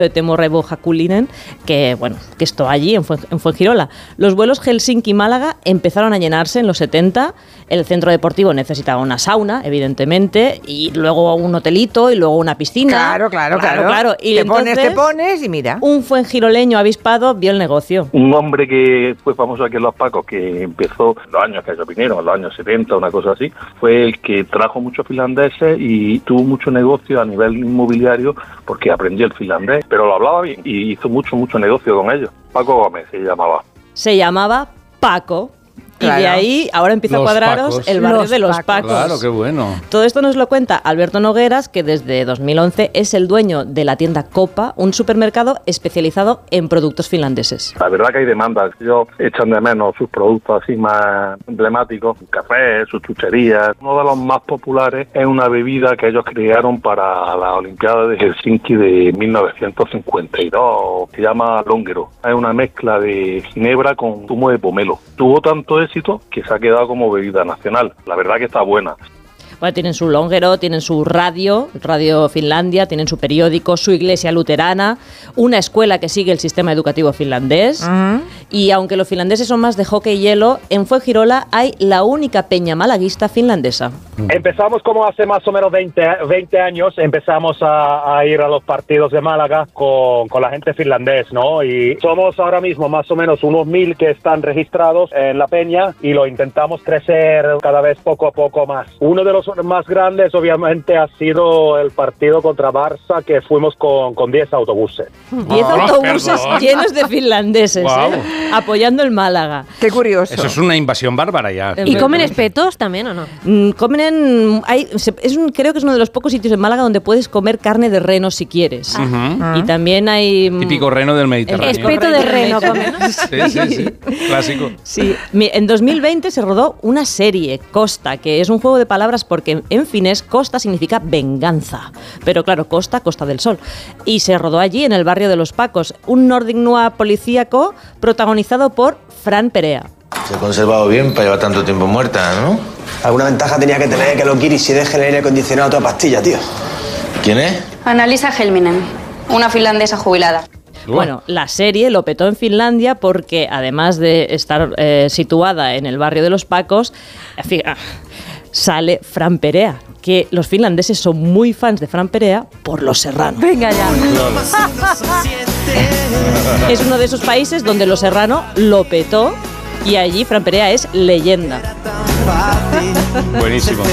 de Teemu Räihä-Häkkilä, que esto allí en Fuengirola. Los vuelos Helsinki-Málaga empezaron a llenarse en los 70. El centro deportivo necesitaba una sauna, evidentemente, y luego un hotelito y luego una piscina. Claro. Y te pones y mira. Un fuengiroleño avispado vio el negocio. Un hombre que fue famoso aquí en Los Pacos, que empezó en los años que ellos vinieron, en los años 70, una cosa así, fue el que trajo muchos finlandeses y tuvo mucho negocio a nivel inmobiliario porque aprendió el finlandés, pero lo hablaba bien y hizo mucho negocio con ellos. Paco Gómez se llamaba. Se llamaba Paco. Claro. Y de ahí ahora empieza a cuadraros Pacos. el barrio de los Pacos. Claro, qué bueno. Todo esto nos lo cuenta Alberto Nogueras, que desde 2011 es el dueño de la tienda Copa, un supermercado especializado en productos finlandeses. La verdad que hay demanda. Ellos echan de menos sus productos así más emblemáticos, café, sus chucherías. Uno de los más populares es una bebida que ellos crearon para la Olimpiada de Helsinki de 1952, se llama Longero. Es una mezcla de ginebra con zumo de pomelo. Tuvo tanto éxito que se ha quedado como bebida nacional. La verdad que está buena. Bueno, tienen su Longero, tienen su Radio Finlandia, tienen su periódico, su iglesia luterana, una escuela que sigue el sistema educativo finlandés. Y aunque los finlandeses son más de hockey y hielo, en Fuengirola hay la única peña malaguista finlandesa. Empezamos como hace más o menos 20 años, empezamos a ir a los partidos de Málaga con la gente finlandés, ¿no? Y somos ahora mismo más o menos unos 1000 que están registrados en la peña y lo intentamos crecer cada vez poco a poco más. Uno de los más grandes obviamente ha sido el partido contra Barça, que fuimos con 10 autobuses. 10 autobuses llenos de finlandeses, apoyando el Málaga. Qué curioso. Eso es una invasión bárbara ya. ¿Y comen espetos también o no? Creo que es uno de los pocos sitios en Málaga donde puedes comer carne de reno si quieres. Y también hay... Típico reno del Mediterráneo. Espeto de reno comen. Sí. Clásico. Sí. En 2020 se rodó una serie, Costa, que es un juego de palabras porque en finés Costa significa venganza. Pero claro, Costa del Sol. Y se rodó allí, en el barrio de los Pacos, un Nordic noir policíaco protagonizado por Fran Perea. Se ha conservado bien para llevar tanto tiempo muerta, ¿no? Alguna ventaja tenía que tener que los guiris si dejen el aire acondicionado a toda pastilla, tío. ¿Quién es? Annalisa Helminen, una finlandesa jubilada. Bueno, la serie lo petó en Finlandia porque, además de estar situada en el barrio de los Pacos, sale Fran Perea, que los finlandeses son muy fans de Fran Perea por Los Serrano. Venga ya. Es uno de esos países donde Los Serrano lo petó y allí Fran Perea es leyenda. Buenísimo.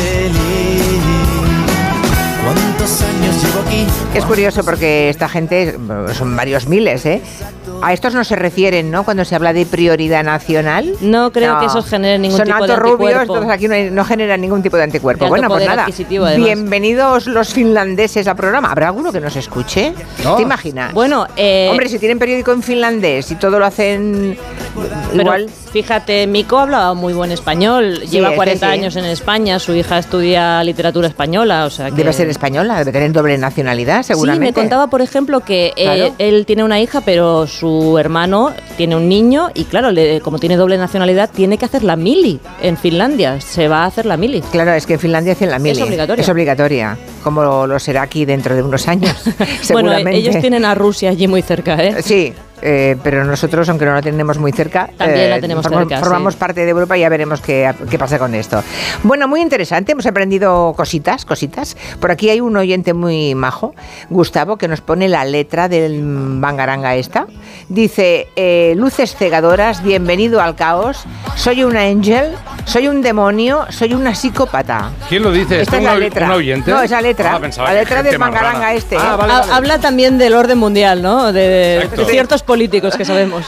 Es curioso porque esta gente, son varios miles, ¿eh? A estos no se refieren, ¿no? Cuando se habla de prioridad nacional. No creo que esos generen ningún tipo de anticuerpo. Son altos rubios, entonces aquí no generan ningún tipo de anticuerpo. Bueno, pues nada, bienvenidos los finlandeses al programa. ¿Habrá alguno que nos escuche? ¿No? ¿Te imaginas? Bueno, hombre, si tienen periódico en finlandés y todo lo hacen igual... Pero, fíjate, Mikko hablaba muy buen español, lleva 40 años en España, su hija estudia literatura española, o sea que... Debe ser española, debe tener doble nacionalidad, seguramente. Sí, me contaba, por ejemplo, que él tiene una hija, pero su hermano tiene un niño y claro, como tiene doble nacionalidad, tiene que hacer la mili en Finlandia, se va a hacer la mili. Claro, es que en Finlandia hacen la mili. Es obligatoria. Es obligatoria, como lo será aquí dentro de unos años, seguramente. Bueno, ellos tienen a Rusia allí muy cerca, ¿eh? Sí. Pero nosotros, aunque no la tenemos muy cerca, también la tenemos cerca, formamos parte de Europa y ya veremos qué pasa con esto. Bueno, muy interesante, hemos aprendido cositas. Por aquí hay un oyente muy majo, Gustavo, que nos pone la letra del bangaranga esta. Dice, luces cegadoras, bienvenido al caos, soy un ángel, soy un demonio, soy una psicópata. ¿Quién lo dice? Esta es la letra. ¿Un oyente? No, esa letra. La letra del bangaranga este. Vale. Habla también del orden mundial, ¿no? De ciertos políticos que sabemos.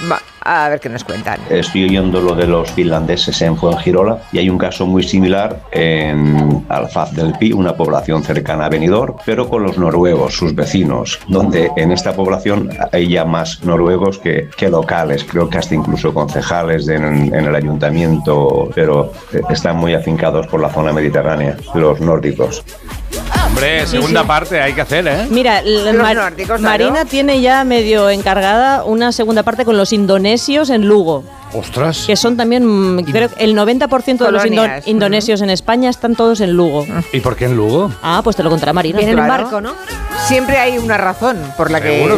A ver qué nos cuentan. Estoy oyendo lo de los finlandeses en Fuengirola y hay un caso muy similar en Alfaz del Pi, una población cercana a Benidorm, pero con los noruegos, sus vecinos, donde en esta población hay ya más noruegos que locales, creo que hasta incluso concejales en el ayuntamiento, pero están muy afincados por la zona mediterránea, los nórdicos. Hombre, segunda parte hay que hacer, ¿eh? Mira, Marina tiene ya medio encargada una segunda parte con los indonesios en Lugo. ¡Ostras! Que son también, creo que el 90% de los indonesios en España están todos en Lugo. ¿Y por qué en Lugo? Ah, pues te lo contará Marina. Vienen en barco, ¿no? Siempre hay una razón por la Seguro